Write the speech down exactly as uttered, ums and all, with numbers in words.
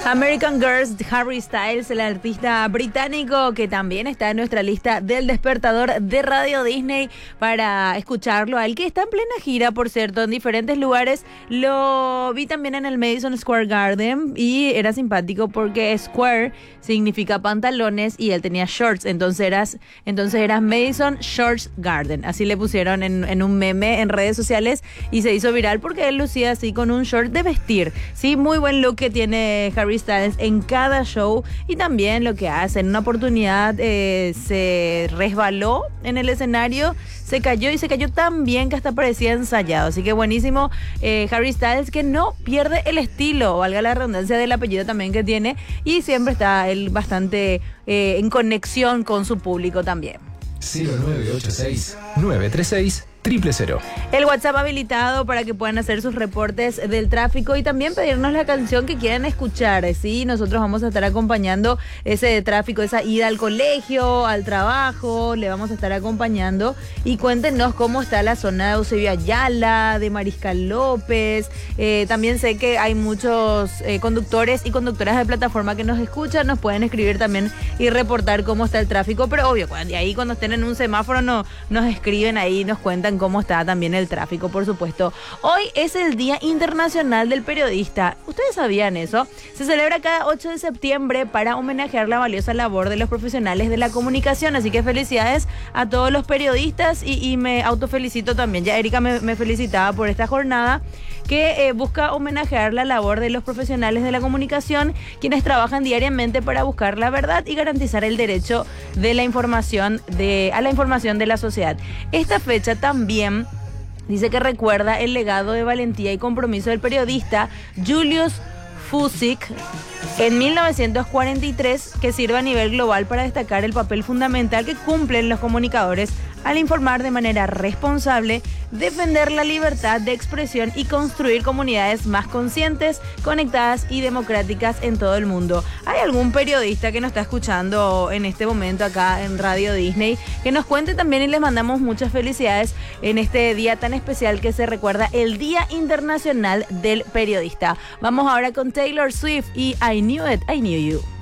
American Girls, Harry Styles, el artista británico que también está en nuestra lista del despertador de Radio Disney para escucharlo. A él que está en plena gira, por cierto, en diferentes lugares. Lo vi también en el Madison Square Garden y era simpático porque Square significa pantalones y él tenía shorts. Entonces eras, entonces eras Madison Shorts Garden. Así le pusieron en, en un meme en redes sociales y se hizo viral porque él lucía así con un short de vestir. Sí, muy buen look que tiene Harry Styles en cada show y también lo que hace. En una oportunidad eh, se resbaló en el escenario, se cayó y se cayó tan bien que hasta parecía ensayado. Así que buenísimo eh, Harry Styles, que no pierde el estilo, valga la redundancia del apellido también que tiene, y siempre está él bastante eh, en conexión con su público también. cero nueve ocho seis, nueve tres seis, cero cero cero. El WhatsApp habilitado para que puedan hacer sus reportes del tráfico y también pedirnos la canción que quieran escuchar. Sí, nosotros vamos a estar acompañando ese tráfico, esa ida al colegio, al trabajo, le vamos a estar acompañando. Y cuéntenos cómo está la zona de Eusebio Ayala, de Mariscal López. Eh, también sé que hay muchos eh, conductores y conductoras de plataforma que nos escuchan, nos pueden escribir también y reportar cómo está el tráfico. Pero obvio, cuando, ahí cuando estén en un semáforo no, nos escriben ahí, nos cuentan cómo está también el tráfico, por supuesto. Hoy es el Día Internacional del Periodista. ¿Ustedes sabían eso? Se celebra cada ocho de septiembre para homenajear la valiosa labor de los profesionales de la comunicación. Así que felicidades a todos los periodistas y, y me autofelicito también. Ya Erika me, me felicitaba por esta jornada que eh, busca homenajear la labor de los profesionales de la comunicación, quienes trabajan diariamente para buscar la verdad y garantizar el derecho de la información de, a la información de la sociedad. Esta fecha también También dice que recuerda el legado de valentía y compromiso del periodista Julius Fusik en mil novecientos cuarenta y tres, que sirve a nivel global para destacar el papel fundamental que cumplen los comunicadores al informar de manera responsable, defender la libertad de expresión y construir comunidades más conscientes, conectadas y democráticas en todo el mundo. ¿Hay algún periodista que nos está escuchando en este momento acá en Radio Disney? Que nos cuente también y les mandamos muchas felicidades en este día tan especial que se recuerda el Día Internacional del Periodista. Vamos ahora con Taylor Swift y I Knew It, I Knew You.